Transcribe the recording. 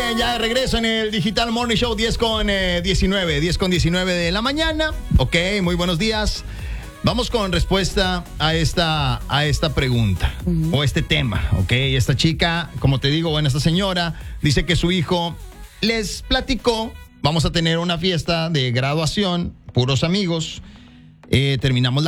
Ya de regreso en el Digital Morning Show, 10 con 19 de la mañana. Ok, muy buenos días. Vamos con respuesta a esta pregunta o este tema, ok. Esta chica, como te digo, bueno, esta señora dice que su hijo les platicó, vamos a tener una fiesta de graduación, puros amigos. Terminamos